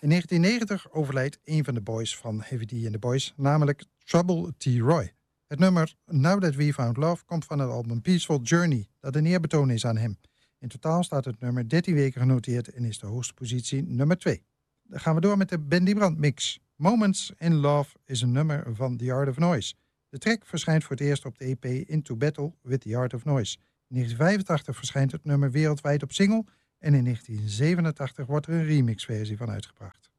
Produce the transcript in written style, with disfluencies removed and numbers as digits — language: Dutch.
In 1990 overlijdt een van de boys van Heavy D and the Boys, namelijk Trouble T. Roy. Het nummer Now That We Found Love komt van het album Peaceful Journey, dat een eerbetoon is aan hem. In totaal staat het nummer 13 weken genoteerd en is de hoogste positie nummer 2. Dan gaan we door met de Bendy Brand mix. Moments in Love is een nummer van The Art of Noise. De track verschijnt voor het eerst op de EP Into Battle with The Art of Noise. In 1985 verschijnt het nummer wereldwijd op single en in 1987 wordt er een remixversie van uitgebracht.